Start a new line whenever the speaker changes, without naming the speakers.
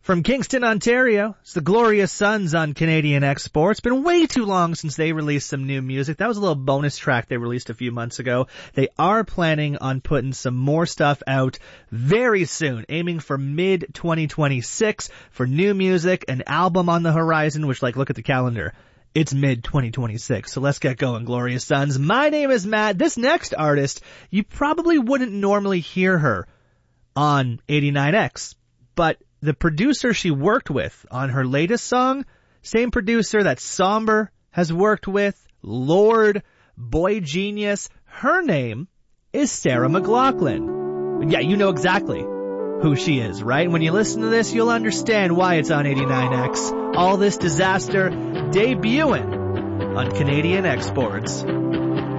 From Kingston, Ontario, it's the Glorious Sons on Canadian Export. It's been way too long since they released some new music. That was a little bonus track they released a few months ago. They are planning on putting some more stuff out very soon, aiming for mid-2026 for new music, an album on the horizon, which, look at the calendar. It's mid-2026, so let's get going, Glorious Sons. My name is Matt. This next artist, you probably wouldn't normally hear her on 89X, but the producer she worked with on her latest song, same producer that Somber has worked with, Lord, Boy Genius, her name is Sarah McLachlan. Yeah, you know exactly who she is, right? When you listen to this, you'll understand why it's on 89X. All This Disaster debuting on Canadian Exports.